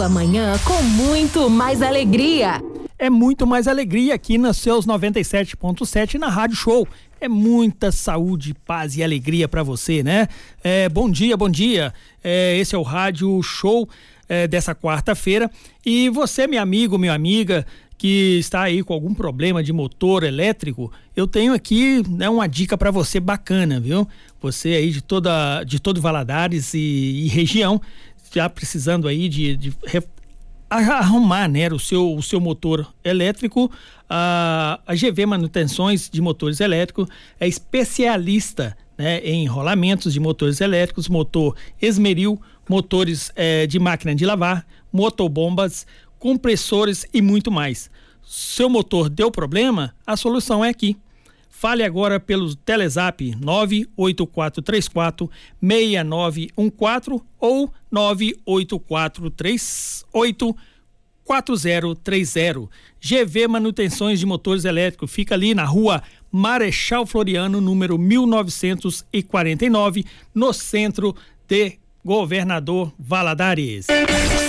Amanhã com muito mais alegria. É muito mais alegria aqui nos seus 97.7 na Rádio Show. É muita saúde, paz e alegria pra você, né? Bom dia, bom dia. Esse é o Rádio Show dessa quarta-feira. E você, meu amigo, minha amiga, que está aí com algum problema de motor elétrico, eu tenho aqui, né, uma dica para você bacana, viu? Você aí de todo Valadares e região, já precisando aí de arrumar, né, o seu motor elétrico. A GV Manutenções de Motores Elétricos é especialista, né, em enrolamentos de motores elétricos, motor esmeril, motores de máquina de lavar, motobombas, compressores e muito mais. Seu motor deu problema? A solução é aqui. Fale agora pelo Telezap 98434-6914 ou 98438-4030. GV Manutenções de Motores Elétricos fica ali na rua Marechal Floriano, número 1949, no centro de Governador Valadares.